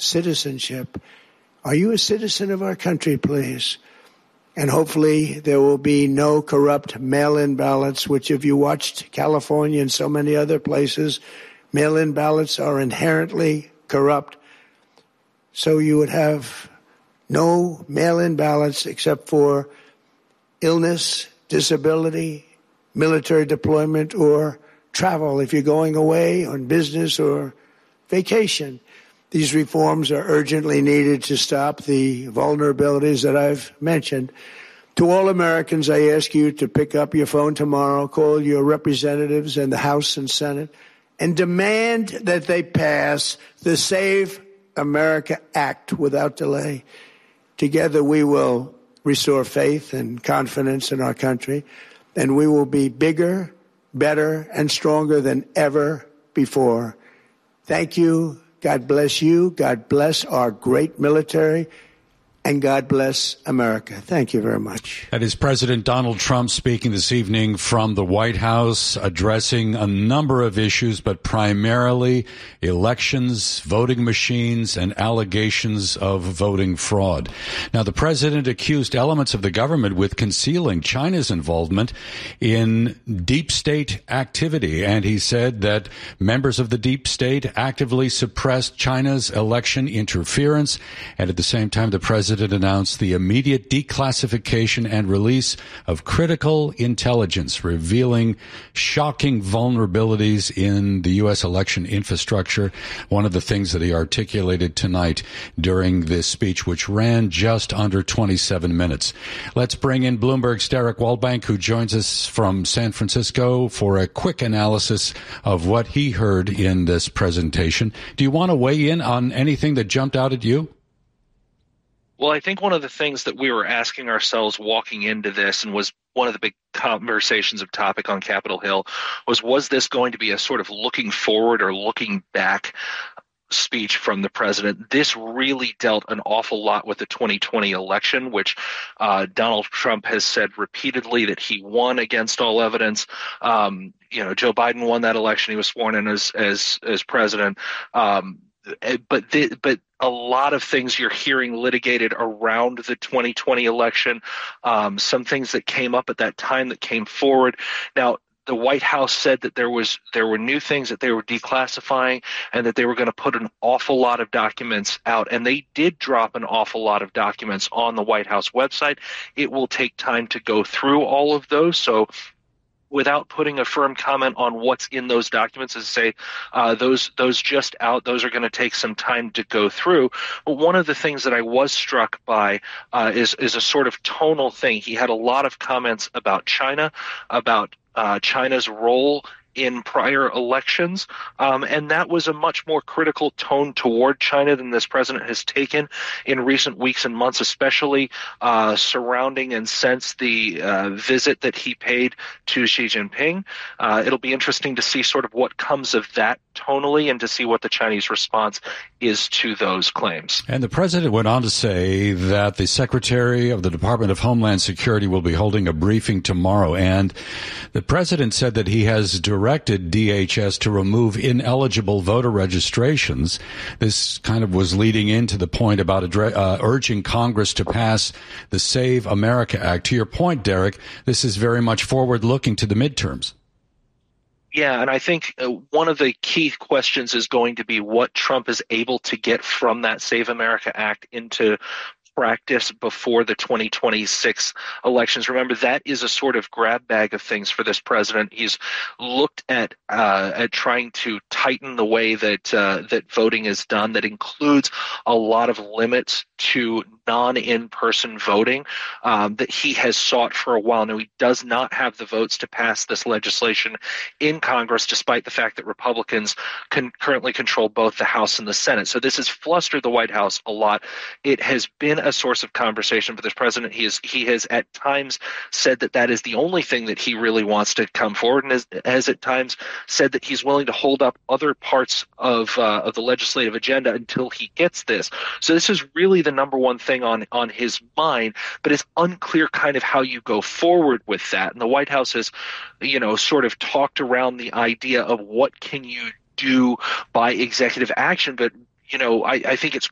citizenship. Are you a citizen of our country, please? And hopefully there will be no corrupt mail-in ballots, which if you watched California and so many other places, mail-in ballots are inherently corrupt. So you would have no mail-in ballots except for illness, disability, military deployment, or travel if you're going away on business or vacation. These reforms are urgently needed to stop the vulnerabilities that I've mentioned. To all Americans, I ask you to pick up your phone tomorrow, call your representatives in the House and Senate, and demand that they pass the Save America Act without delay. Together we will restore faith and confidence in our country, and we will be bigger, better, and stronger than ever before. Thank you. God bless you. God bless our great military. And God bless America. Thank you very much. That is President Donald Trump speaking this evening from the White House, addressing a number of issues, but primarily elections, voting machines, and allegations of voting fraud. Now, the president accused elements of the government with concealing China's involvement in deep state activity, and he said that members of the deep state actively suppressed China's election interference, and at the same time, the president announced the immediate declassification and release of critical intelligence, revealing shocking vulnerabilities in the U.S. election infrastructure. One of the things that he articulated tonight during this speech, which ran just under 27 minutes. Let's bring in Bloomberg's Derek Waldbank, who joins us from San Francisco for a quick analysis of what he heard in this presentation. Do you want to weigh in on anything that jumped out at you? Well, I think one of the things that we were asking ourselves walking into this, and was one of the big conversations of topic on Capitol Hill, was this going to be a sort of looking forward or looking back speech from the president? This really dealt an awful lot with the 2020 election, which Donald Trump has said repeatedly that he won against all evidence. Joe Biden won that election. He was sworn in as president. But a lot of things you're hearing litigated around the 2020 election, some things that came up at that time that came forward. Now, the White House said that there were new things that they were declassifying and that they were going to put an awful lot of documents out. And they did drop an awful lot of documents on the White House website. It will take time to go through all of those. So without putting a firm comment on what's in those documents, as say those just out, those are going to take some time to go through. But one of the things that I was struck by is a sort of tonal thing. He had a lot of comments about China, about China's role in prior elections, and that was a much more critical tone toward China than this president has taken in recent weeks and months, especially surrounding and since the visit that he paid to Xi Jinping. It'll be interesting to see sort of what comes of that tonally and to see what the Chinese response is to those claims. And the president went on to say that the Secretary of the Department of Homeland Security will be holding a briefing tomorrow, and the president said that he has directed DHS to remove ineligible voter registrations. This kind of was leading into the point about urging Congress to pass the Save America Act. To your point, Derek, this is very much forward-looking to the midterms. Yeah, and I think one of the key questions is going to be what Trump is able to get from that Save America Act into practice before the 2026 elections. Remember, that is a sort of grab bag of things for this president. He's looked at trying to tighten the way that voting is done. That includes a lot of limits to non-in-person voting that he has sought for a while. Now, he does not have the votes to pass this legislation in Congress, despite the fact that Republicans currently control both the House and the Senate. So this has flustered the White House a lot. It has been a source of conversation for this president. He has at times said that is the only thing that he really wants to come forward, and has at times said that he's willing to hold up other parts of the legislative agenda until he gets this. So this is really the number one thing on his mind, but it's unclear kind of how you go forward with that. And the White House has, sort of talked around the idea of what can you do by executive action, but I think it's